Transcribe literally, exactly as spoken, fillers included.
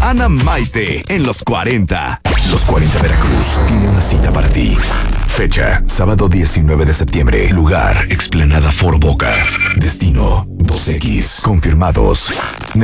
Ana Maite en Los cuarenta. Los cuarenta Veracruz tiene una cita para ti. Fecha, sábado diecinueve de septiembre. Lugar, Explanada Foro Boca. Destino, dos equis. Confirmados.